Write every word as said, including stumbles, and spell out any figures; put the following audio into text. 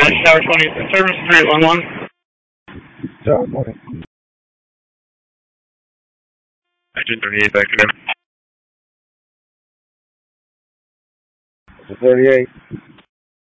Tower twenty, service three one one. Tower twenty. Engine thirty-eight back again. thirty-eight.